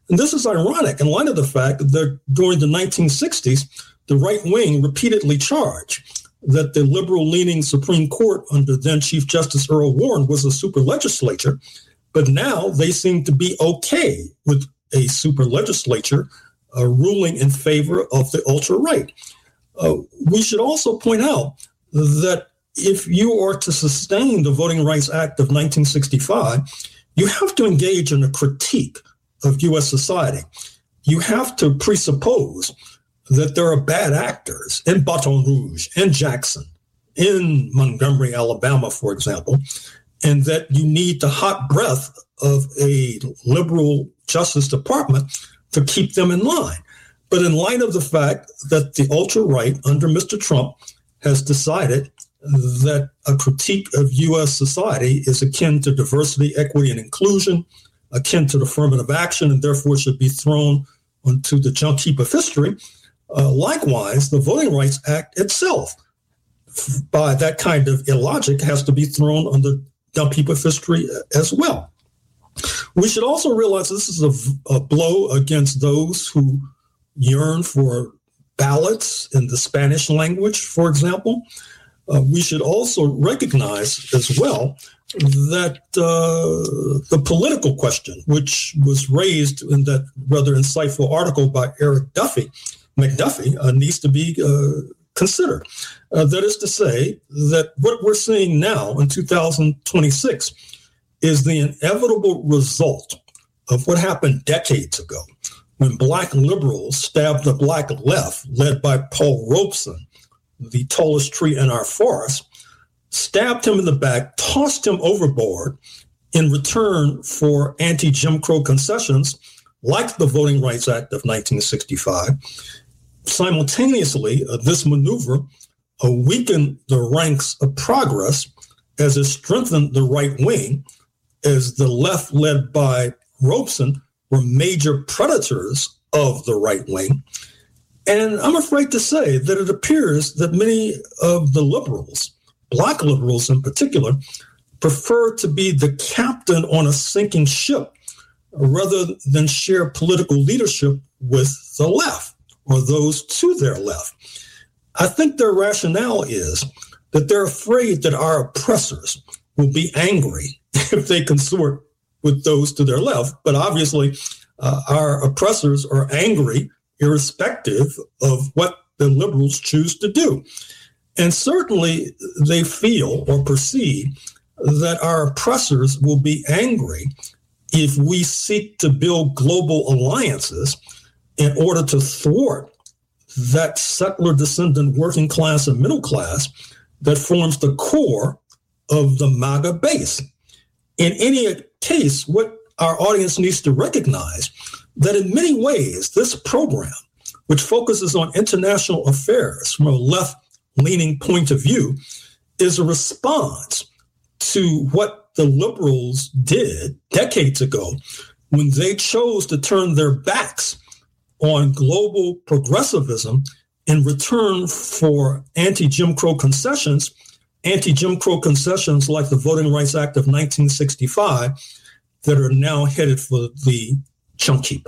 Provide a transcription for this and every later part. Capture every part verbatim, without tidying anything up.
And this is ironic in light of the fact that during the nineteen sixties, the right wing repeatedly charged that the liberal-leaning Supreme Court under then Chief Justice Earl Warren was a super legislature, but now they seem to be okay with a super legislature uh, ruling in favor of the ultra-right. Uh, we should also point out that if you are to sustain the Voting Rights Act of nineteen sixty-five, you have to engage in a critique of U S society. You have to presuppose that there are bad actors in Baton Rouge, in Jackson, in Montgomery, Alabama, for example, and that you need the hot breath of a liberal Justice Department to keep them in line. But in light of the fact that the ultra-right under Mister Trump has decided that a critique of U S society is akin to diversity, equity, and inclusion, akin to affirmative action, and therefore should be thrown onto the junk heap of history. Uh, likewise, the Voting Rights Act itself, by that kind of illogic, has to be thrown on the dump heap of history as well. We should also realize this is a, a blow against those who yearn for ballots in the Spanish language, for example. Uh, we should also recognize as well that uh, the political question, which was raised in that rather insightful article by Eric Duffy, McDuffie, uh, needs to be uh, considered. Uh, that is to say that what we're seeing now in two thousand twenty-six is the inevitable result of what happened decades ago when Black liberals stabbed the Black left, led by Paul Robeson, the tallest tree in our forest, stabbed him in the back, tossed him overboard in return for anti-Jim Crow concessions like the Voting Rights Act of nineteen sixty-five. Simultaneously, uh, this maneuver uh, weakened the ranks of progress as it strengthened the right wing, as the left led by Robeson were major predators of the right wing. And I'm afraid to say that it appears that many of the liberals, Black liberals in particular, prefer to be the captain on a sinking ship rather than share political leadership with the left or those to their left. I think their rationale is that they're afraid that our oppressors will be angry if they consort with those to their left. But obviously, uh, our oppressors are angry irrespective of what the liberals choose to do. And certainly they feel or perceive that our oppressors will be angry if we seek to build global alliances in order to thwart that settler descendant working class and middle class that forms the core of the MAGA base. In any case, what our audience needs to recognize that in many ways, this program, which focuses on international affairs from a left-leaning point of view, is a response to what the liberals did decades ago when they chose to turn their backs on global progressivism in return for anti-Jim Crow concessions, anti-Jim Crow concessions like the Voting Rights Act of nineteen sixty-five that are now headed for the junk heap.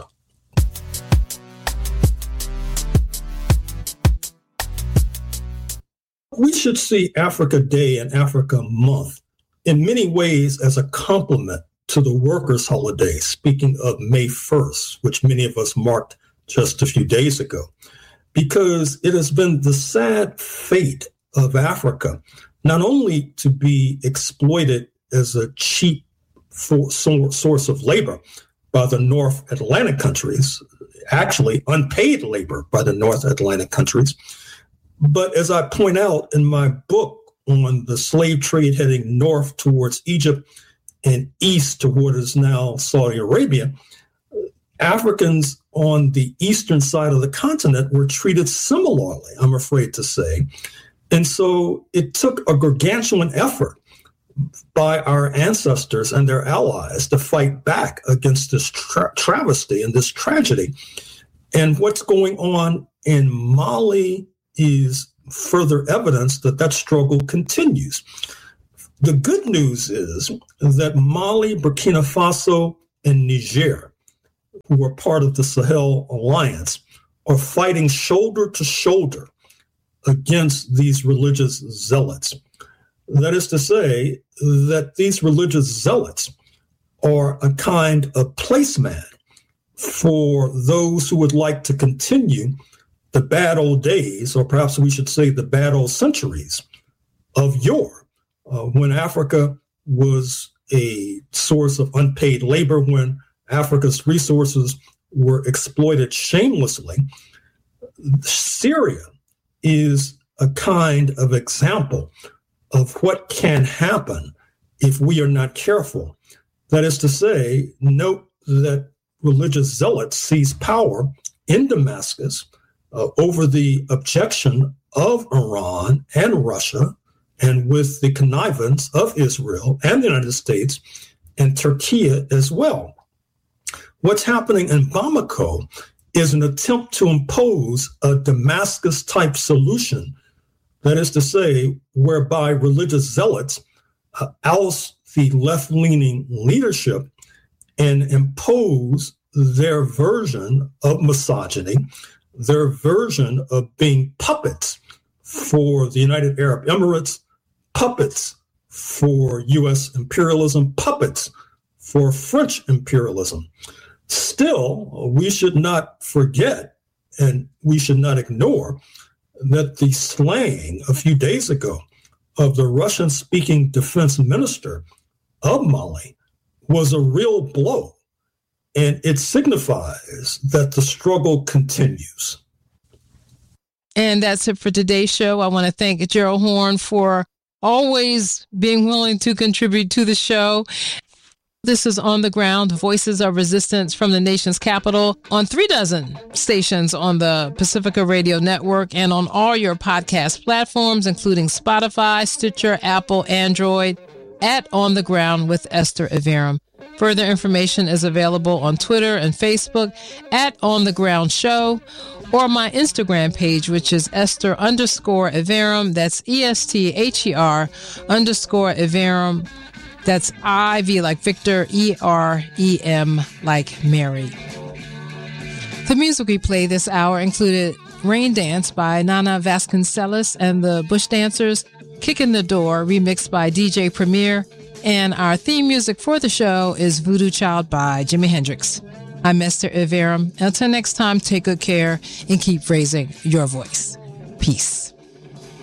We should see Africa Day and Africa Month in many ways as a complement to the workers' holiday, speaking of May first, which many of us marked just a few days ago, because it has been the sad fate of Africa not only to be exploited as a cheap for, so, source of labor by the North Atlantic countries, actually unpaid labor by the North Atlantic countries, but as I point out in my book on the slave trade heading north towards Egypt and east to what is now Saudi Arabia, Africans on the eastern side of the continent were treated similarly, I'm afraid to say. And so it took a gargantuan effort by our ancestors and their allies to fight back against this tra- travesty and this tragedy. And what's going on in Mali is further evidence that that struggle continues. The good news is that Mali, Burkina Faso, and Niger who are part of the Sahel Alliance are fighting shoulder to shoulder against these religious zealots. That is to say that these religious zealots are a kind of placemat for those who would like to continue the bad old days, or perhaps we should say the bad old centuries of yore, uh, when Africa was a source of unpaid labor, when Africa's resources were exploited shamelessly. Syria is a kind of example of what can happen if we are not careful. That is to say, note that religious zealots seized power in Damascus uh, over the objection of Iran and Russia, and with the connivance of Israel and the United States and Turkey as well. What's happening in Bamako is an attempt to impose a Damascus-type solution, that is to say, whereby religious zealots uh, oust the left-leaning leadership and impose their version of misogyny, their version of being puppets for the United Arab Emirates, puppets for U S imperialism, puppets for French imperialism. Still, we should not forget, and we should not ignore, that the slaying a few days ago of the Russian-speaking defense minister of Mali was a real blow, and it signifies that the struggle continues. And that's it for today's show. I want to thank Gerald Horne for always being willing to contribute to the show. This is On the Ground, Voices of Resistance from the nation's capital, on three dozen stations on the Pacifica Radio Network and on all your podcast platforms, including Spotify, Stitcher, Apple, Android, at On the Ground with Esther Iverem. Further information is available on Twitter and Facebook at On the Ground Show, or my Instagram page, which is Esther underscore Iverem. That's E S T H E R underscore Iverem. That's I V like Victor, E R E M like Mary. The music we played this hour included Rain Dance by Nana Vasconcelos and the Bush Dancers, Kick in the Door, remixed by D J Premier, and our theme music for the show is Voodoo Child by Jimi Hendrix. I'm Esther Iverem. Until next time, take good care and keep raising your voice. Peace.